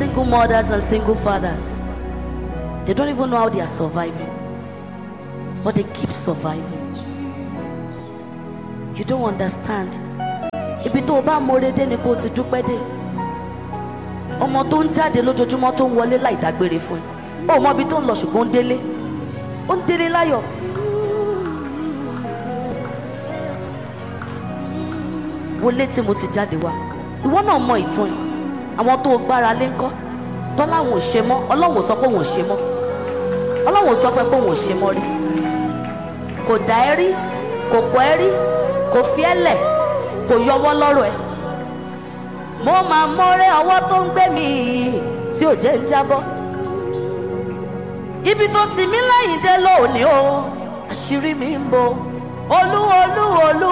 single mothers and single fathers, they don't even know how they are surviving, but they keep surviving. You don't understand. Ibi tó bá more dé ni kó ti dúpẹ́ dé. Ọmọ tó ń jáde lójoojúmọ́ tó ń wọlé láì dágbére fún ẹ. Ó mọ ibi tó ń lọ ṣùgbọ́n ó ń délé. Ó ń délé láyọ̀. Wọlé tí mo ti jáde wá. Ìwọ náà mọ ìtàn ẹ̀. Àwọn tó gbára lé ńkọ́. Tọ́lá wọn ò ṣe mọ́. Ọlọ́run ò sọ pé wọn ò ṣe mọ́. Ọlọ́run ò sọ pé wọn ò ṣe mọ́ rí. Kò dá ẹ rí. Kò kọ́ ẹ rí. Kò fi ẹ́ lẹ̀. Kò yọwọ́ lọ́rọ̀ ẹ. Mo máa mọ́rẹ́ ọwọ́ tó ń gbé mi yìí tí ò jẹ́ ń jábọ́. Ibi tó ti mí lẹ́yìn dé lónìí o, àṣírí mi ń bò. Olú olú olú.